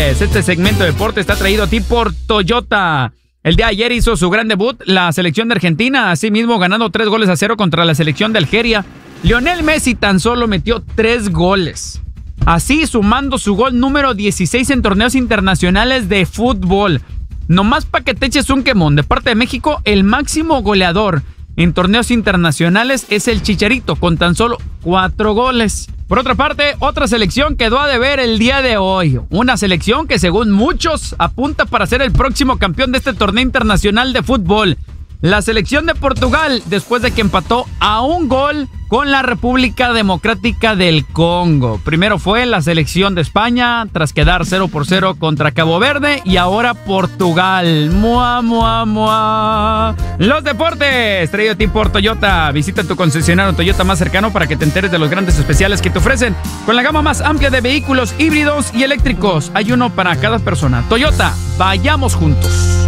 deportes. Este segmento de deporte está traído a ti por Toyota. El día de ayer hizo su gran debut la selección de Argentina, asimismo ganando 3-0 contra la selección de Algeria. Lionel Messi tan solo metió 3 goles. Así sumando su gol número 16 en torneos internacionales de fútbol. Nomás para que te eches un quemón. De parte de México, el máximo goleador en torneos internacionales es el Chicharito, con tan solo 4 goles. Por otra parte, otra selección quedó a deber el día de hoy. Una selección que según muchos apunta para ser el próximo campeón de este torneo internacional de fútbol. La selección de Portugal, después de que empató a 1 gol con la República Democrática del Congo. Primero fue la selección de España, tras quedar 0-0 contra Cabo Verde, y ahora Portugal. ¡Mua, mua, mua! Los deportes, traído a ti por Toyota. Visita tu concesionario Toyota más cercano para que te enteres de los grandes especiales que te ofrecen. Con la gama más amplia de vehículos híbridos y eléctricos, hay uno para cada persona. Toyota, vayamos juntos.